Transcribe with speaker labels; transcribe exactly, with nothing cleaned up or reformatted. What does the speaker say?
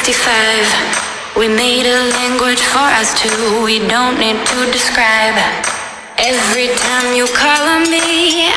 Speaker 1: sixty-five. We made a language for us two, we don't need to describe. Every time you call on me,